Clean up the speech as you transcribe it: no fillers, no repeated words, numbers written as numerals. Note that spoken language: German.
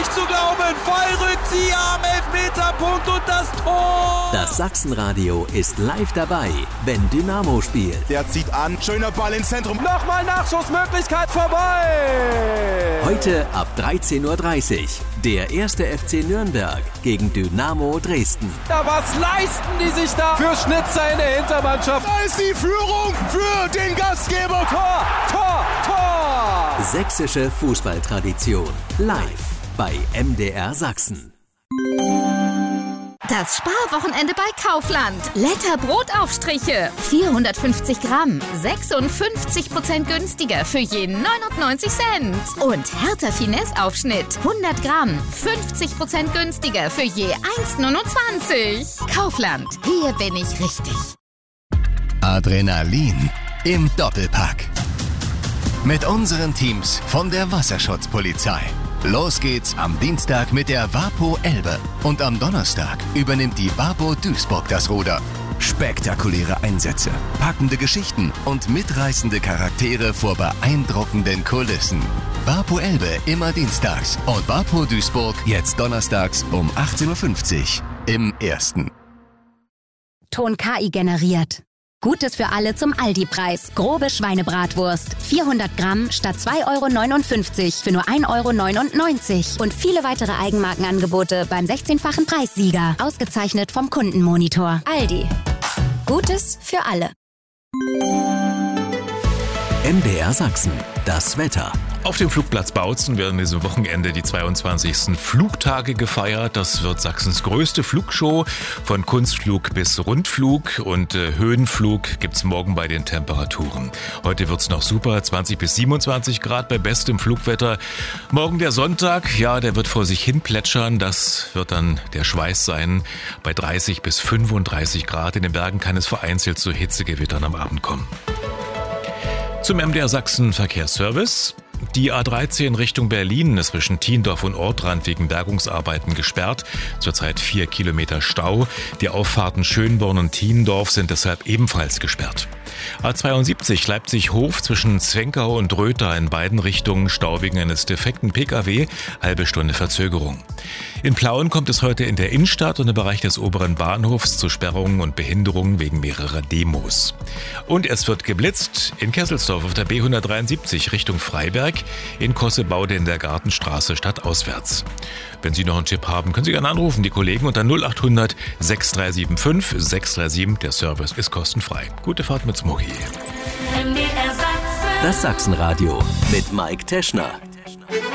nicht zu glauben. Fallrückzieher am Elfmeterpunkt und das Tor. Das Sachsenradio ist live dabei, wenn Dynamo spielt. Der zieht an, schöner Ball ins Zentrum. Nochmal Nachschussmöglichkeit vorbei. Heute ab 13:30 Uhr. Der 1. FC Nürnberg gegen Dynamo Dresden. Ja, was leisten die sich da für Schnitzer in der Hintermannschaft? Da ist die Führung für den Gastgeber. Tor, Tor, Tor! Sächsische Fußballtradition. Live bei MDR Sachsen. Das Sparwochenende bei Kaufland. Letter Brotaufstriche. 450 Gramm. 56% günstiger für jeden 99 Cent. Und Hertha Finesse Aufschnitt. 100 Gramm. 50% günstiger für je 1,29. Kaufland. Hier bin ich richtig. Adrenalin im Doppelpack. Mit unseren Teams von der Wasserschutzpolizei. Los geht's am Dienstag mit der Wapo Elbe und am Donnerstag übernimmt die Wapo Duisburg das Ruder. Spektakuläre Einsätze, packende Geschichten und mitreißende Charaktere vor beeindruckenden Kulissen. Wapo Elbe immer dienstags und Wapo Duisburg jetzt donnerstags um 18:50 Uhr im Ersten. Ton KI generiert. Gutes für alle zum Aldi-Preis. Grobe Schweinebratwurst. 400 Gramm statt 2,59 € für nur 1,99 €. Und viele weitere Eigenmarkenangebote beim 16-fachen Preissieger. Ausgezeichnet vom Kundenmonitor. Aldi. Gutes für alle. MDR Sachsen. Das Wetter. Auf dem Flugplatz Bautzen werden diesem Wochenende die 22. Flugtage gefeiert. Das wird Sachsens größte Flugshow. Von Kunstflug bis Rundflug und Höhenflug gibt's morgen bei den Temperaturen. Heute wird's noch super, 20 bis 27 Grad bei bestem Flugwetter. Morgen der Sonntag, ja, der wird vor sich hin plätschern. Das wird dann der Schweiß sein. Bei 30 bis 35 Grad. In den Bergen kann es vereinzelt zu Hitzegewittern am Abend kommen. Zum MDR Sachsen Verkehrsservice. Die A13 Richtung Berlin ist zwischen Thiendorf und Ortrand wegen Bergungsarbeiten gesperrt. Zurzeit 4 Kilometer Stau. Die Auffahrten Schönborn und Thiendorf sind deshalb ebenfalls gesperrt. A72 Leipzig-Hof zwischen Zwenkau und Röther in beiden Richtungen Stau wegen eines defekten Pkw, halbe Stunde Verzögerung. In Plauen kommt es heute in der Innenstadt und im Bereich des oberen Bahnhofs zu Sperrungen und Behinderungen wegen mehrerer Demos. Und es wird geblitzt in Kesselsdorf auf der B173 Richtung Freiberg, in Kossebaude in der Gartenstraße stadtauswärts. Wenn Sie noch einen Tipp haben, können Sie gerne anrufen, die Kollegen unter 0800 6375 637. Der Service ist kostenfrei. Gute Fahrt mit Smoky. Das Sachsenradio mit Mike Teschner.